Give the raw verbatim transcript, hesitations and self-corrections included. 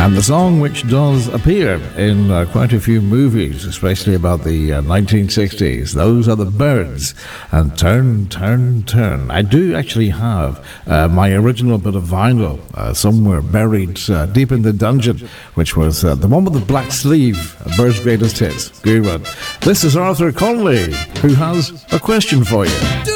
And the song which does appear in uh, quite a few movies, especially about the uh, nineteen sixties, those are the Byrds, and Turn, Turn, Turn. I do actually have uh, my original bit of vinyl uh, somewhere buried uh, deep in the dungeon, which was uh, the one with the black sleeve, Byrds' Greatest Hits. Good one. This is Arthur Conley, who has a question for you.